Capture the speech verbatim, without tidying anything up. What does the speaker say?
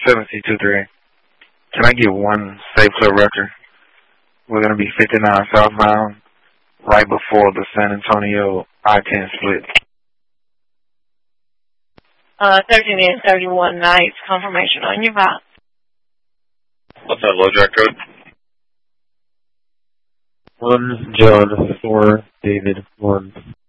seven C two three. Can I get one Safe Club record? We're going to be fifty-nine southbound, right before the San Antonio I ten split. Uh, thirteen and thirty-one nights, confirmation on your box. What's that low jack code? One John, four David, one.